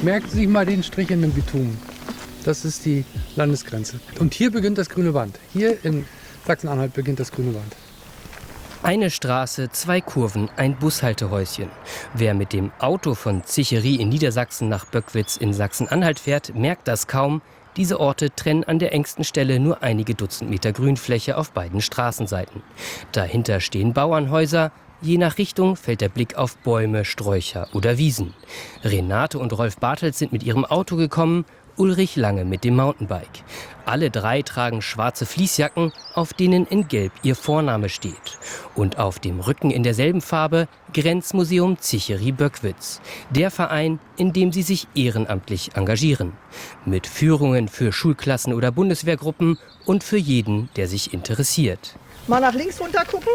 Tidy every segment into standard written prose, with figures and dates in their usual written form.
Merken Sie sich mal den Strich in dem Bitumen. Das ist die Landesgrenze. Und hier beginnt das grüne Band. Hier in Sachsen-Anhalt beginnt das grüne Band. Eine Straße, 2 Kurven, ein Bushaltehäuschen. Wer mit dem Auto von Zicherie in Niedersachsen nach Böckwitz in Sachsen-Anhalt fährt, merkt das kaum. Diese Orte trennen an der engsten Stelle nur einige Dutzend Meter Grünfläche auf beiden Straßenseiten. Dahinter stehen Bauernhäuser. Je nach Richtung fällt der Blick auf Bäume, Sträucher oder Wiesen. Renate und Rolf Bartels sind mit ihrem Auto gekommen, Ulrich Lange mit dem Mountainbike. Alle 3 tragen schwarze Fließjacken, auf denen in Gelb ihr Vorname steht. Und auf dem Rücken in derselben Farbe Grenzmuseum Zicherie-Böckwitz. Der Verein, in dem sie sich ehrenamtlich engagieren. Mit Führungen für Schulklassen oder Bundeswehrgruppen und für jeden, der sich interessiert. Mal nach links runter gucken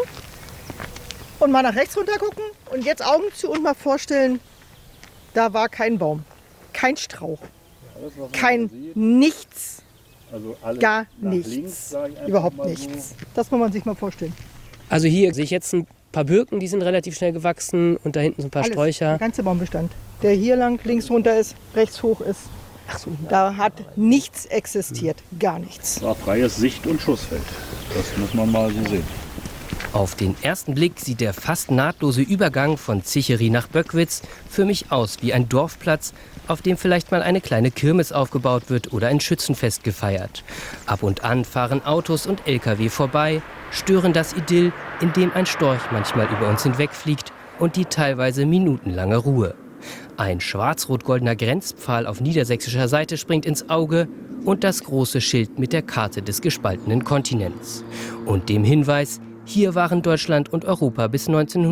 und mal nach rechts runter gucken. Und jetzt Augen zu und mal vorstellen, da war kein Baum, kein Strauch. Kein nichts, also alles gar nichts, nichts, überhaupt nichts. Das muss man sich mal vorstellen. Also hier sehe ich jetzt ein paar Birken, die sind relativ schnell gewachsen und da hinten so ein paar Alles, Sträucher. der ganze Baumbestand, der hier lang links runter ist, rechts hoch ist. Ach so, da hat nichts existiert, gar nichts. Das war freies Sicht- und Schussfeld. Das muss man mal so sehen. Auf den ersten Blick sieht der fast nahtlose Übergang von Zicherie nach Böckwitz für mich aus wie ein Dorfplatz, auf dem vielleicht mal eine kleine Kirmes aufgebaut wird oder ein Schützenfest gefeiert. Ab und an fahren Autos und Lkw vorbei, stören das Idyll, in dem ein Storch manchmal über uns hinwegfliegt und die teilweise minutenlange Ruhe. Ein schwarz-rot-goldener Grenzpfahl auf niedersächsischer Seite springt ins Auge und das große Schild mit der Karte des gespaltenen Kontinents. Und dem Hinweis: Hier waren Deutschland und Europa bis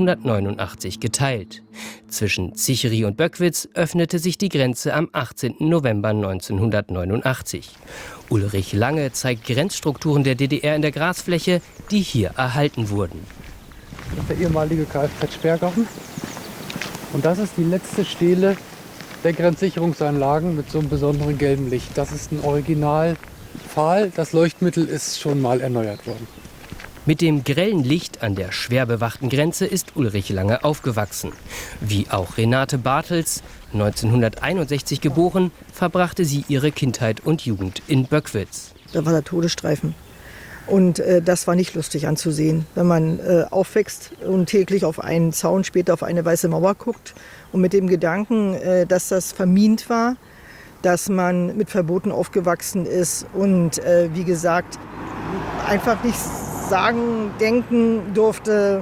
1989 geteilt. Zwischen Zicherie und Böckwitz öffnete sich die Grenze am 18. November 1989. Ulrich Lange zeigt Grenzstrukturen der DDR in der Grasfläche, die hier erhalten wurden. Das ist der ehemalige Kfz-Sperrgarten. Und das ist die letzte Stele der Grenzsicherungsanlagen mit so einem besonderen gelben Licht. Das ist ein Originalpfahl. Das Leuchtmittel ist schon mal erneuert worden. Mit dem grellen Licht an der schwer bewachten Grenze ist Ulrich Lange aufgewachsen. Wie auch Renate Bartels, 1961 geboren, verbrachte sie ihre Kindheit und Jugend in Böckwitz. Da war der Todesstreifen. Und das war nicht lustig anzusehen, wenn man aufwächst und täglich auf einen Zaun, später auf eine weiße Mauer guckt. Und mit dem Gedanken, dass das vermint war, dass man mit Verboten aufgewachsen ist und wie gesagt, einfach nicht sagen, denken durfte,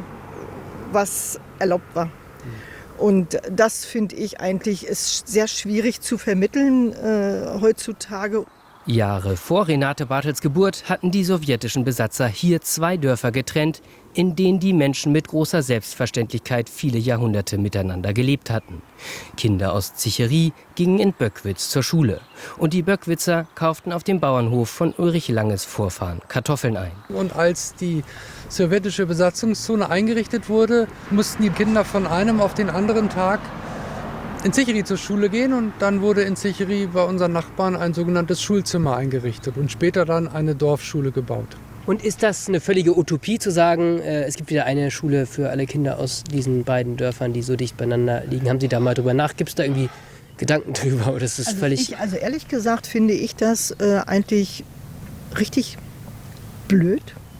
was erlaubt war. Und das finde ich eigentlich ist sehr schwierig zu vermitteln heutzutage. Jahre vor Renate Bartels Geburt hatten die sowjetischen Besatzer hier 2 Dörfer getrennt, in denen die Menschen mit großer Selbstverständlichkeit viele Jahrhunderte miteinander gelebt hatten. Kinder aus Zicherie gingen in Böckwitz zur Schule. Und die Böckwitzer kauften auf dem Bauernhof von Ulrich Langes Vorfahren Kartoffeln ein. Und als die sowjetische Besatzungszone eingerichtet wurde, mussten die Kinder von einem auf den anderen Tag in Zicherie zur Schule gehen. Und dann wurde in Zicherie bei unseren Nachbarn ein sogenanntes Schulzimmer eingerichtet und später dann eine Dorfschule gebaut. Und ist das eine völlige Utopie zu sagen, es gibt wieder eine Schule für alle Kinder aus diesen beiden Dörfern, die so dicht beieinander liegen? Haben Sie da mal drüber nach? Gibt es da irgendwie Gedanken drüber? Oder ist das völlig... Also ehrlich gesagt finde ich das eigentlich richtig blöd.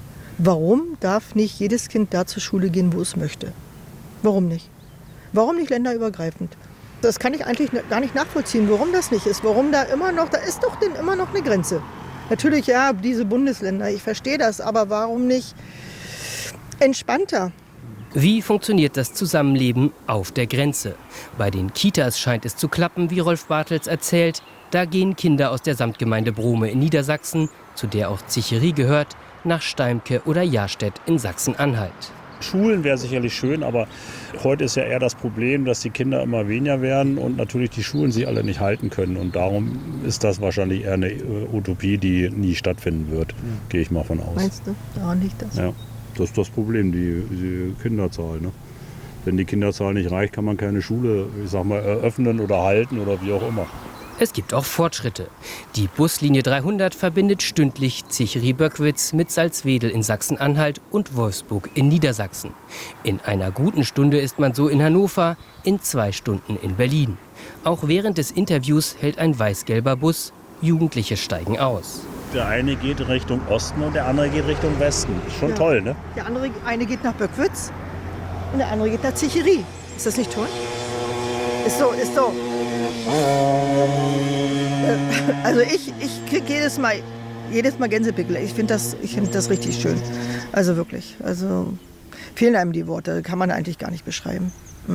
Warum darf nicht jedes Kind da zur Schule gehen, wo es möchte? Warum nicht? Warum nicht länderübergreifend? Das kann ich eigentlich gar nicht nachvollziehen, warum das nicht ist. Warum da ist doch denn immer noch eine Grenze. Natürlich, ja, diese Bundesländer, ich verstehe das, aber warum nicht entspannter? Wie funktioniert das Zusammenleben auf der Grenze? Bei den Kitas scheint es zu klappen, wie Rolf Bartels erzählt. Da gehen Kinder aus der Samtgemeinde Brome in Niedersachsen, zu der auch Zicherie gehört, nach Steimke oder Jahrstedt in Sachsen-Anhalt. Schulen wäre sicherlich schön, aber heute ist ja eher das Problem, dass die Kinder immer weniger werden und natürlich die Schulen sich alle nicht halten können. Und darum ist das wahrscheinlich eher eine Utopie, die nie stattfinden wird, gehe ich mal von aus. Meinst du? Daran liegt das? Ja, das ist das Problem, die Kinderzahl. Ne? Wenn die Kinderzahl nicht reicht, kann man keine Schule, ich sag mal, eröffnen oder halten oder wie auch immer. Es gibt auch Fortschritte. Die Buslinie 300 verbindet stündlich Zicheri-Böckwitz mit Salzwedel in Sachsen-Anhalt und Wolfsburg in Niedersachsen. In einer guten Stunde ist man so in Hannover, in 2 Stunden in Berlin. Auch während des Interviews hält ein weiß-gelber Bus. Jugendliche steigen aus. Der eine geht Richtung Osten und der andere geht Richtung Westen. Schon toll, ne? Der eine geht nach Böckwitz und der andere geht nach Zicheri. Ist das nicht toll? Ist so. Also ich kriege jedes Mal Gänsepickel. Ich finde das richtig schön. Also wirklich. Also fehlen einem die Worte. Kann man eigentlich gar nicht beschreiben.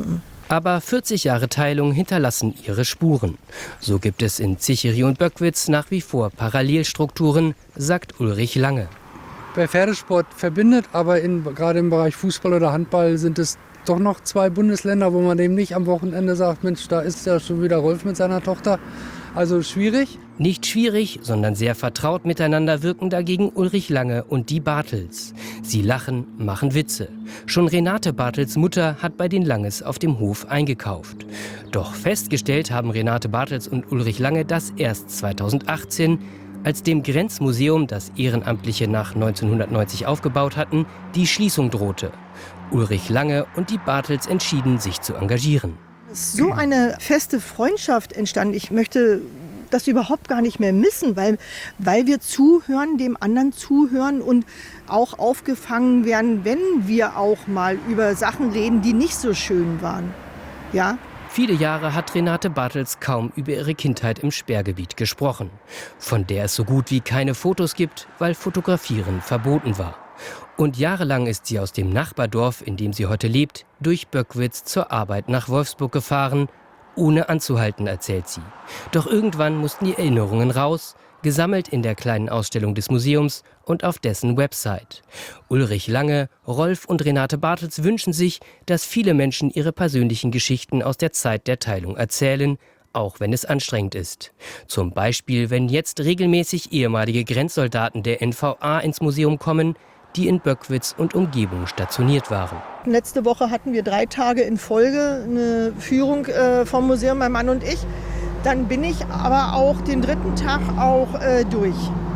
Aber 40 Jahre Teilung hinterlassen ihre Spuren. So gibt es in Zicheri und Böckwitz nach wie vor Parallelstrukturen, sagt Ulrich Lange. Wer Pferdesport verbindet, aber gerade im Bereich Fußball oder Handball sind es doch noch 2 Bundesländer, wo man eben nicht am Wochenende sagt, Mensch, da ist ja schon wieder Rolf mit seiner Tochter. Also schwierig. Nicht schwierig, sondern sehr vertraut miteinander wirken dagegen Ulrich Lange und die Bartels. Sie lachen, machen Witze. Schon Renate Bartels Mutter hat bei den Langes auf dem Hof eingekauft. Doch festgestellt haben Renate Bartels und Ulrich Lange das erst 2018, als dem Grenzmuseum, das Ehrenamtliche nach 1990 aufgebaut hatten, die Schließung drohte. Ulrich Lange und die Bartels entschieden, sich zu engagieren. So eine feste Freundschaft entstanden. Ich möchte das überhaupt gar nicht mehr missen, weil wir zuhören, dem anderen zuhören und auch aufgefangen werden, wenn wir auch mal über Sachen reden, die nicht so schön waren. Ja? Viele Jahre hat Renate Bartels kaum über ihre Kindheit im Sperrgebiet gesprochen, von der es so gut wie keine Fotos gibt, weil Fotografieren verboten war. Und jahrelang ist sie aus dem Nachbardorf, in dem sie heute lebt, durch Böckwitz zur Arbeit nach Wolfsburg gefahren, ohne anzuhalten, erzählt sie. Doch irgendwann mussten die Erinnerungen raus, gesammelt in der kleinen Ausstellung des Museums und auf dessen Website. Ulrich Lange, Rolf und Renate Bartels wünschen sich, dass viele Menschen ihre persönlichen Geschichten aus der Zeit der Teilung erzählen, auch wenn es anstrengend ist. Zum Beispiel, wenn jetzt regelmäßig ehemalige Grenzsoldaten der NVA ins Museum kommen, die in Böckwitz und Umgebung stationiert waren. Letzte Woche hatten wir 3 Tage in Folge eine Führung vom Museum, mein Mann und ich. Dann bin ich aber auch den 3. Tag auch durch.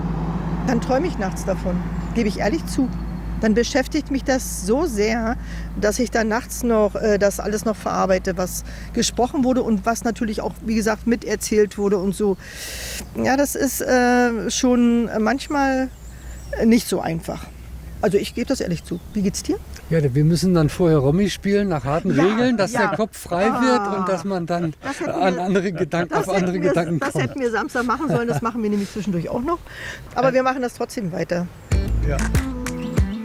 Dann träume ich nachts davon, gebe ich ehrlich zu. Dann beschäftigt mich das so sehr, dass ich dann nachts noch das alles noch verarbeite, was gesprochen wurde und was natürlich auch, wie gesagt, miterzählt wurde und so. Ja, das ist schon manchmal nicht so einfach. Also ich gebe das ehrlich zu. Wie geht's dir? Ja, wir müssen dann vorher Rommi spielen nach harten Regeln, dass der Kopf frei wird und dass man dann auf andere Gedanken kommt. Das hätten wir Samstag machen sollen, das machen wir nämlich zwischendurch auch noch. Aber wir machen das trotzdem weiter. Ja.